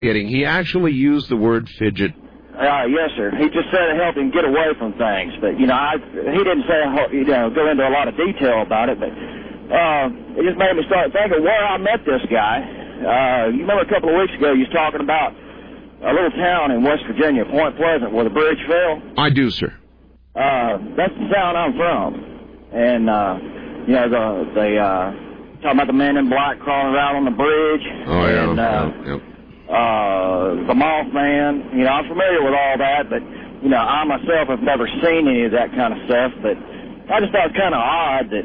He actually used the word fidget. Yes, sir. He just said it helped him get away from things. But, he didn't say, go into a lot of detail about it, but it just made me start thinking where I met this guy. You remember a couple of weeks ago you was talking about a little town in West Virginia, Point Pleasant, where the bridge fell? I do, sir. That's the town I'm from. And, they talking about the men in black crawling around on the bridge. Oh, yeah. And, the Mothman. I'm familiar with all that, but, I myself have never seen any of that kind of stuff. But I just thought it was kind of odd that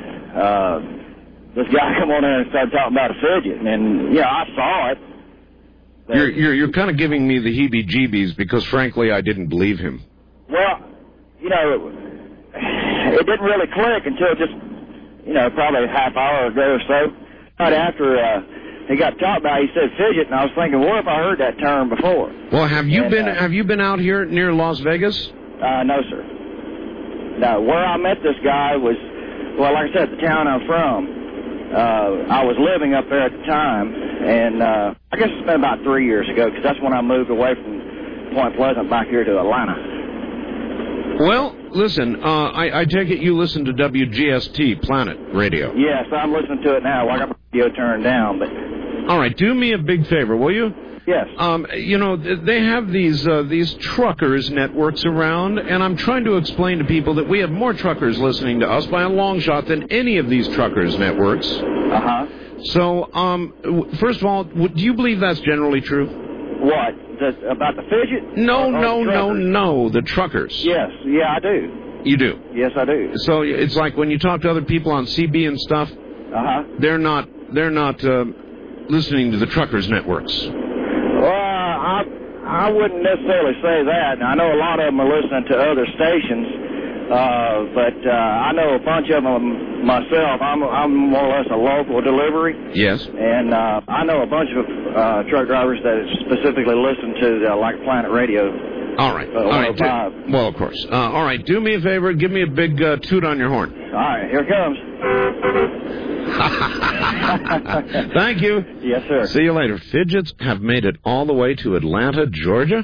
this guy come on there and started talking about a fidget. And, I saw it. You're kind of giving me the heebie-jeebies because, frankly, I didn't believe him. Well, it didn't really click until just, probably a half hour ago or so. Right after he got talked about, he said fidget, and I was thinking, what if I heard that term before? Well, have you been out here near Las Vegas? No, sir. No, where I met this guy was, well, like I said, the town I'm from. I was living up there at the time, and I guess it's been about 3 years ago, because that's when I moved away from Point Pleasant back here to Atlanta. Well, listen, I take it you listen to WGST Planet Radio. Yes, I'm listening to it now. I got my radio turned down, but... All right, do me a big favor, will you? Yes. They have these truckers networks around, and I'm trying to explain to people that we have more truckers listening to us by a long shot than any of these truckers networks. Uh-huh. So, first of all, do you believe that's generally true? What? About the fidget? No, the truckers. Yes, yeah, I do. You do? Yes, I do. So it's like when you talk to other people on CB and stuff, they're not listening to the truckers networks. Well, I wouldn't necessarily say that. I know a lot of them are listening to other stations, but I know a bunch of them myself. I'm more or less a local delivery. Yes. And I know a bunch of truck drivers that specifically listen to like Planet Radio. All right. All right. Well, of course. All right. Do me a favor. Give me a big toot on your horn. All right. Here it comes. Thank you. Yes, sir. See you later. Fidgets have made it all the way to Atlanta, Georgia?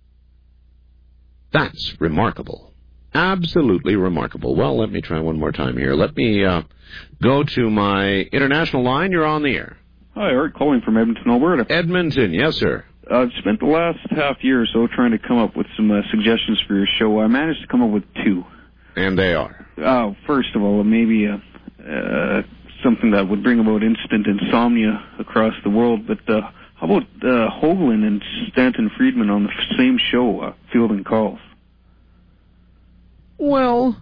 That's remarkable. Absolutely remarkable. Well, let me try one more time here. Let me go to my international line. You're on the air. Hi, Art, calling from Edmonton, Alberta. Edmonton, yes, sir. I've spent the last half year or so trying to come up with some suggestions for your show. I managed to come up with two. And they are? First of all, maybe something that would bring about instant insomnia across the world. But how about Hoagland and Stanton Friedman on the same show, fielding calls? Well,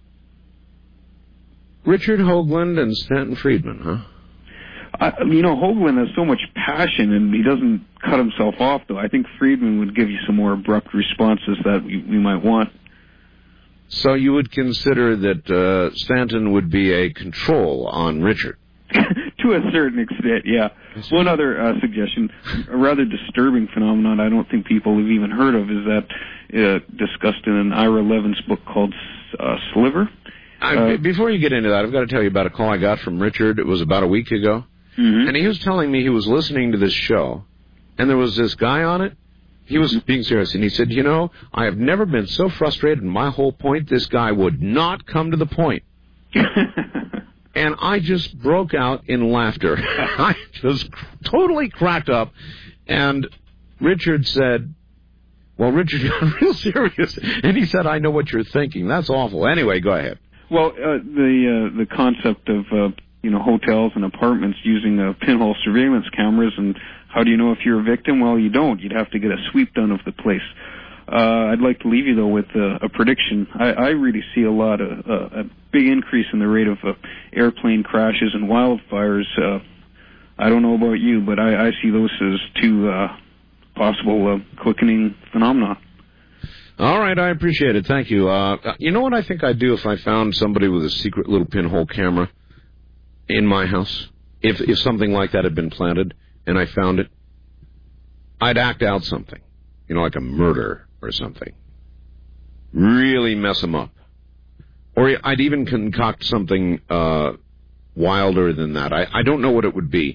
Richard Hoagland and Stanton Friedman, huh? Hoagland has so much passion, and he doesn't cut himself off, though. I think Friedman would give you some more abrupt responses that we might want. So you would consider that Stanton would be a control on Richard? To a certain extent, yeah. One other suggestion, a rather disturbing phenomenon I don't think people have even heard of, is that discussed in an Ira Levin's book called Sliver. Before you get into that, I've got to tell you about a call I got from Richard. It was about a week ago. Mm-hmm. And he was telling me he was listening to this show, and there was this guy on it. He was being serious, and he said, I have never been so frustrated in my whole point. This guy would not come to the point. And I just broke out in laughter. I just totally cracked up. And Richard said, well, Richard got real serious. And he said, I know what you're thinking. That's awful. Anyway, go ahead. Well, the concept of, hotels and apartments using pinhole surveillance cameras, and how do you know if you're a victim? Well, you don't. You'd have to get a sweep done of the place. I'd like to leave you, though, with a prediction. I really see a big increase in the rate of airplane crashes and wildfires. I don't know about you, but I see those as two possible quickening phenomena. All right, I appreciate it. Thank you. You know what I think I'd do if I found somebody with a secret little pinhole camera in my house? If something like that had been planted and I found it, I'd act out something. Like a murder or something. Really mess them up. Or I'd even concoct something wilder than that. I don't know what it would be.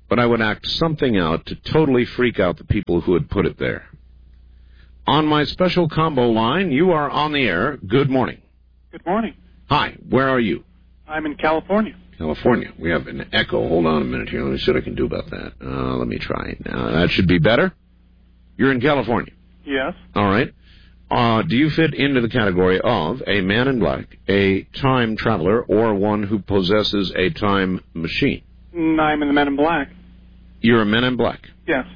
but I would act something out to totally freak out the people who had put it there. On my special combo line, you are on the air. Good morning. Good morning. Hi, where are you? I'm in California. California. We have an echo. Hold on a minute here. Let me see what I can do about that. Let me try. That should be better. You're in California. Yes. All right. Do you fit into the category of a man in black, a time traveler, or one who possesses a time machine? I'm in the Men in Black. You're a man in black? Yes.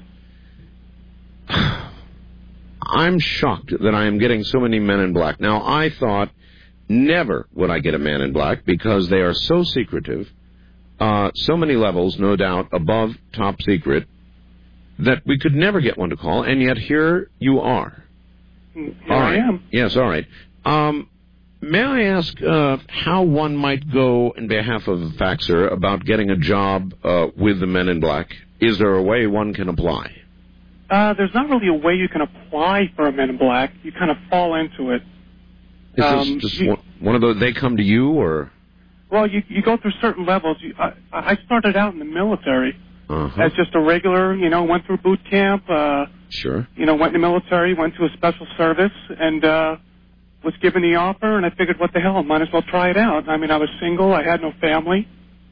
I'm shocked that I am getting so many men in black. Now, I thought never would I get a man in black because they are so secretive, so many levels, no doubt, above top secret, that we could never get one to call, and yet here you are. Here I am. Yes, all right. May I ask how one might go in behalf of a faxer about getting a job with the Men in Black? Is there a way one can apply? There's not really a way you can apply for a Men in Black. You kind of fall into it. Is this just one of those, they come to you, or? Well, you go through certain levels. I started out in the military as just a regular, went through boot camp. Sure. Went in the military, went to a special service, and was given the offer, and I figured, what the hell, I might as well try it out. I mean, I was single, I had no family.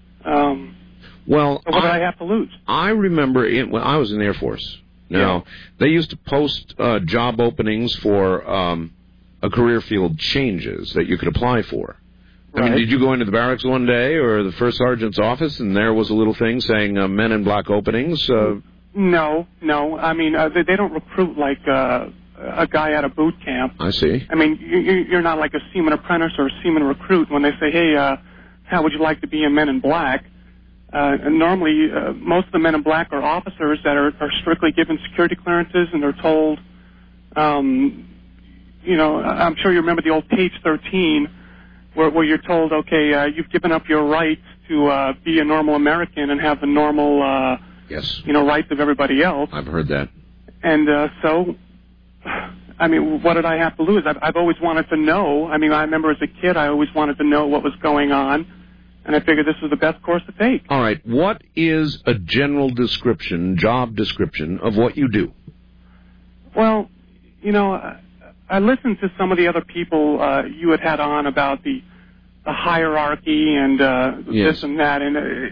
Well, so what did I have to lose? I remember when I was in the Air Force. Now, they used to post job openings for a career field changes that you could apply for. I mean, did you go into the barracks one day or the first sergeant's office and there was a little thing saying Men in Black openings? No. I mean, they don't recruit like a guy at a boot camp. I see. I mean, you're not like a seaman apprentice or a seaman recruit. When they say, hey, how would you like to be in Men in Black? And normally, most of the Men in Black are officers that are strictly given security clearances, and they're told, I'm sure you remember the old page 13, where you're told, okay, you've given up your rights to be a normal American and have the normal, rights of everybody else. I've heard that. And so, I mean, what did I have to lose? I've always wanted to know. I mean, I remember as a kid, I always wanted to know what was going on. And I figured this was the best course to take. All right. What is a general job description of what you do? Well, I listened to some of the other people you had on about the hierarchy and this and that. And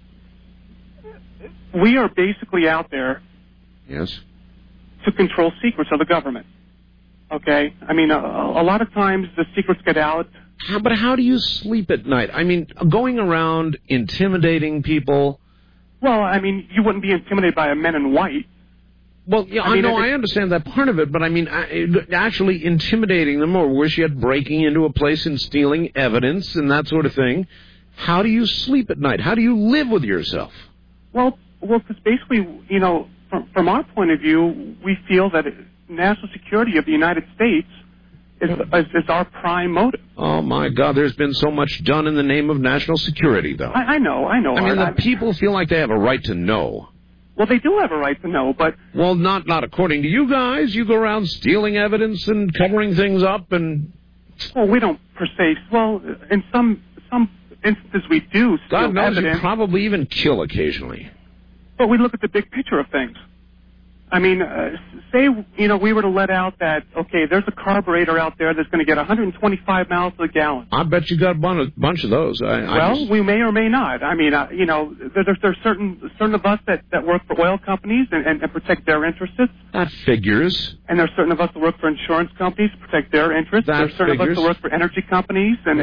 we are basically out there to control secrets of the government. Okay? I mean, a lot of times the secrets get out. But how do you sleep at night? I mean, going around intimidating people. Well, I mean, you wouldn't be intimidated by a Men in White. Well, yeah, I understand that part of it, but I mean, actually intimidating them or worse yet, breaking into a place and stealing evidence and that sort of thing. How do you sleep at night? How do you live with yourself? Well, because basically, from our point of view, we feel that national security of the United States is our prime motive. Oh, my God, there's been so much done in the name of national security, though. I know. I mean, the people feel like they have a right to know. Well, they do have a right to know, but... Well, not according to you guys. You go around stealing evidence and covering things up and... Well, we don't per se... Well, in some instances we do steal God knows evidence. You probably even kill occasionally. But we look at the big picture of things. I mean, say, we were to let out that, okay, there's a carburetor out there that's going to get 125 miles to the gallon. I bet you got a bunch of those. We may or may not. I mean, there's certain of us that work for oil companies and protect their interests. That figures. And there's certain of us that work for insurance companies to protect their interests. There's certain of us that work for energy companies. And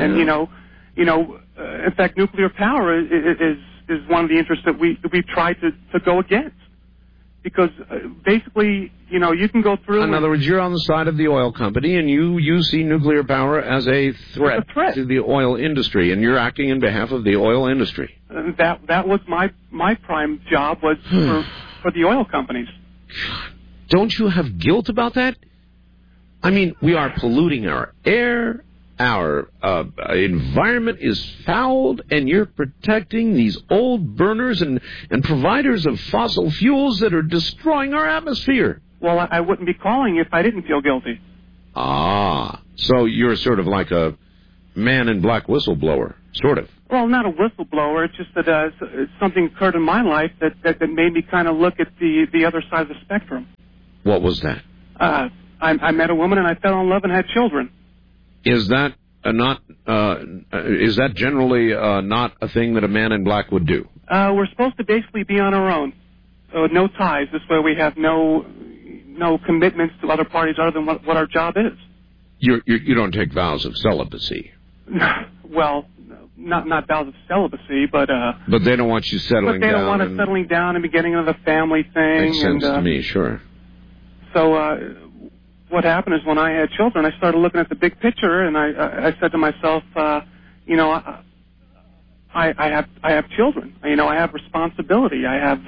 in fact, nuclear power is one of the interests that we've tried to go against. Because basically, you can go through... In other words, you're on the side of the oil company, and you see nuclear power as a threat to the oil industry, and you're acting in behalf of the oil industry. That was my prime job was for the oil companies. Don't you have guilt about that? I mean, we are polluting our air. Our environment is fouled, and you're protecting these old burners and providers of fossil fuels that are destroying our atmosphere. Well, I wouldn't be calling if I didn't feel guilty. Ah, so you're sort of like a Man in Black whistleblower, sort of. Well, not a whistleblower. It's just that something occurred in my life that made me kind of look at the other side of the spectrum. What was that? I met a woman and I fell in love and had children. Is that generally not a thing that a man in black would do? We're supposed to basically be on our own, no ties. This way, we have no commitments to other parties other than what our job is. You don't take vows of celibacy. Well, not vows of celibacy, but they don't want you settling down. But they don't want us settling down and beginning of the family thing. Makes sense to me, sure. So what happened is when I had children, I started looking at the big picture, and I said to myself, I have children. I have responsibility. I have,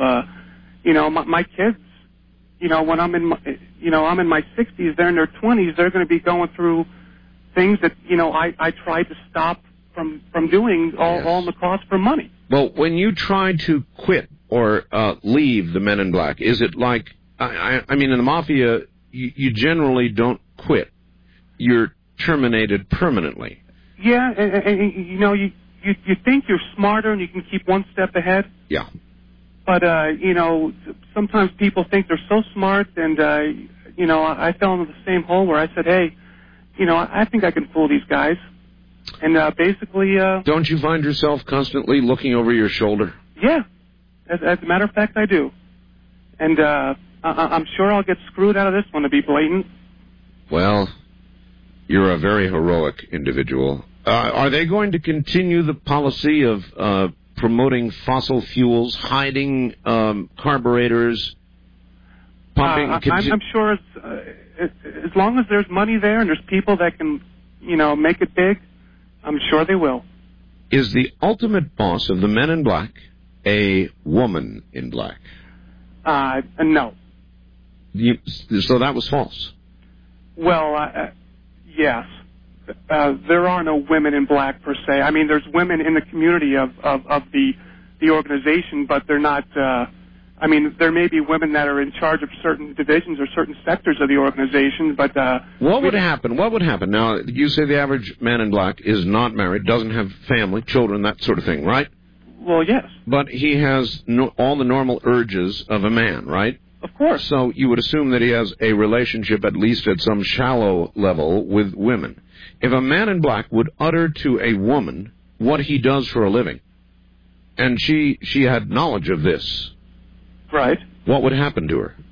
my kids. When I'm in my, I'm in my 60s. They're in their 20s. They're going to be going through things that I tried to stop from doing all in the cost for money. Well, when you try to quit or leave the Men in Black, is it like I mean in the mafia? You generally don't quit. You're terminated permanently. Yeah, and you think you're smarter and you can keep one step ahead. Yeah. But, sometimes people think they're so smart, and, I fell into the same hole where I said, hey, I think I can fool these guys. And basically... Don't you find yourself constantly looking over your shoulder? Yeah. As a matter of fact, I do. And I'm sure I'll get screwed out of this one, to be blatant. Well, you're a very heroic individual. Are they going to continue the policy of promoting fossil fuels, hiding carburetors, pumping? I'm sure as long as there's money there and there's people that can, make it big, I'm sure they will. Is the ultimate boss of the Men in Black a woman in black? No. So that was false. Well, yes. There are no women in black per se. I mean, there's women in the community of the organization, but they're not. There may be women that are in charge of certain divisions or certain sectors of the organization, but what would happen? What would happen? Now, you say the average man in black is not married, doesn't have family, children, that sort of thing, right? Well, yes. But he has all the normal urges of a man, right? Of course. So you would assume that he has a relationship, at least at some shallow level, with women. If a man in black would utter to a woman what he does for a living, and she had knowledge of this, right? What would happen to her?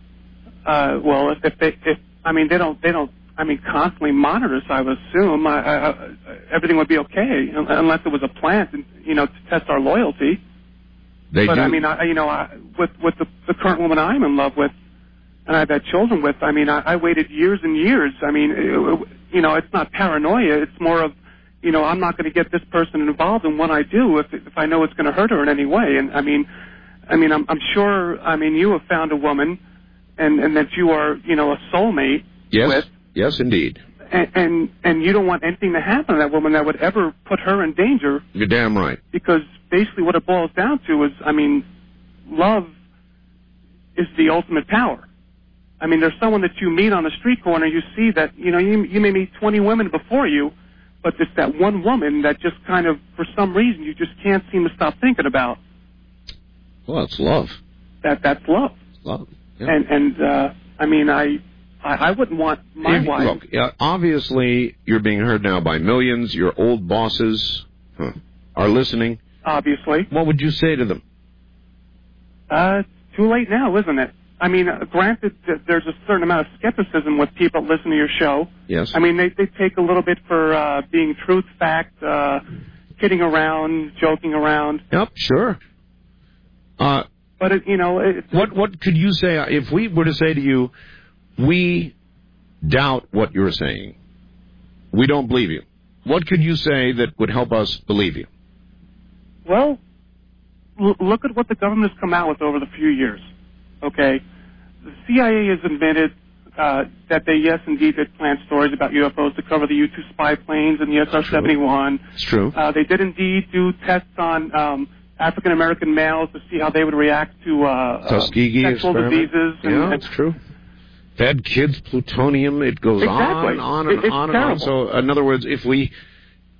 Well, if they don't constantly monitor us, I would assume everything would be okay, unless it was a plant, to test our loyalty. They do. With the current woman I'm in love with, and I've had children with, I waited years and years. It's not paranoia. It's more of, I'm not going to get this person involved in what I do if I know it's going to hurt her in any way. And I'm sure. You have found a woman, and that you are, a soulmate. Yes. With. Yes, indeed. And you don't want anything to happen to that woman that would ever put her in danger. You're damn right. Because basically what it boils down to is, love is the ultimate power. There's someone that you meet on the street corner, you see that, you may meet 20 women before you, but it's that one woman that just kind of, for some reason, you just can't seem to stop thinking about. Well, it's love. That's love. Love. Yeah. I wouldn't want my wife. Look, obviously, you're being heard now by millions. Your old bosses are listening. Obviously. What would you say to them? Too late now, isn't it? Granted, there's a certain amount of skepticism with people that listen to your show. Yes. They take a little bit for being truth, fact, kidding around, joking around. Yep, sure. But, What could you say if we were to say to you, we doubt what you're saying, we don't believe you? What could you say that would help us believe you? Well, look at what the government has come out with over the few years, okay? The CIA has admitted that they, yes, indeed, did plant stories about UFOs to cover the U-2 spy planes and the SR-71. It's true. They did indeed do tests on African-American males to see how they would react to Tuskegee sexual diseases. That's true. Fed kids plutonium. It goes exactly. on and on and on. So, in other words, if we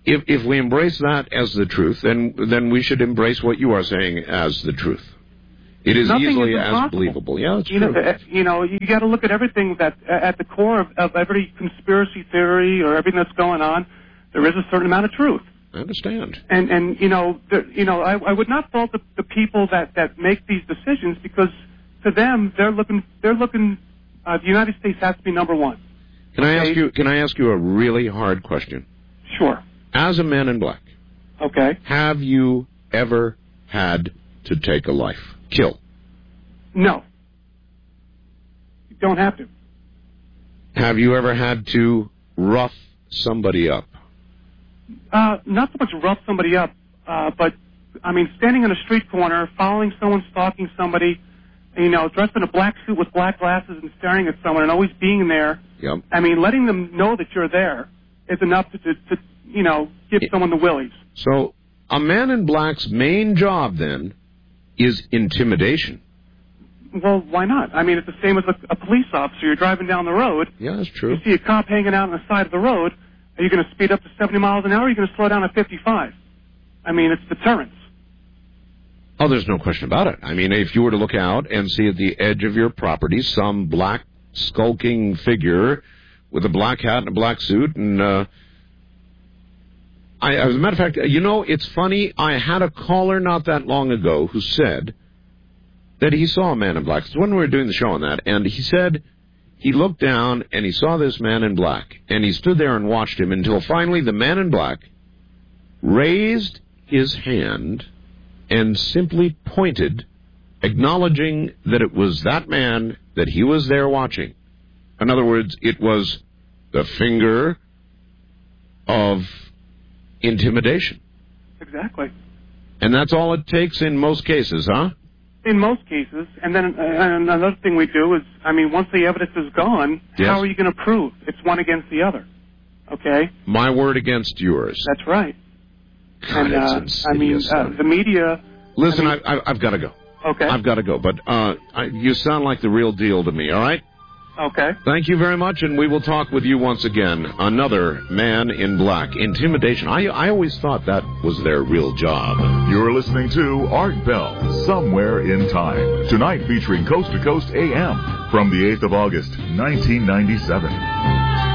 If we embrace that as the truth, then we should embrace what you are saying as the truth. It is Nothing easily is as impossible. believable. Yeah, it's You true. know, you got to look at everything that at the core of every conspiracy theory or everything that's going on. There is a certain amount of truth. I understand. And I would not fault the people that make these decisions, because to them they're looking. The United States has to be number one. Can I ask you a really hard question? Sure. As a man in black, Okay. have you ever had to take a life? Kill? No. You don't have to. Have you ever had to rough somebody up? Not so much rough somebody up, but I mean, standing in a street corner, following someone, stalking somebody, dressed in a black suit with black glasses and staring at someone and always being there. Yep. I mean, letting them know that you're there is enough to give someone the willies. So a man in black's main job, then, is intimidation. Well, why not? I mean, it's the same as a police officer. You're driving down the road. Yeah, that's true. You see a cop hanging out on the side of the road. Are you going to speed up to 70 miles an hour, or are you going to slow down to 55? I mean, it's deterrence. Oh, there's no question about it. I mean, if you were to look out and see at the edge of your property some black skulking figure with a black hat and a black suit, and as a matter of fact, it's funny, I had a caller not that long ago who said that he saw a man in black. It's when we were doing the show on that, and he said he looked down and he saw this man in black, and he stood there and watched him until finally the man in black raised his hand and simply pointed, acknowledging that it was that man that he was there watching. In other words, it was the finger of intimidation. Exactly. And that's all it takes in most cases, huh? In most cases. And then another thing we do is, I mean, once the evidence is gone, Yes. How are you going to prove it's one against the other? Okay? My word against yours. That's right. God, it's insidious. The media... Listen, I've got to go. Okay. I've got to go. But you sound like the real deal to me, all right? Okay. Thank you very much, and we will talk with you once again. Another man in black. Intimidation. I always thought that was their real job. You're listening to Art Bell, Somewhere in Time. Tonight featuring Coast to Coast AM from the 8th of August, 1997.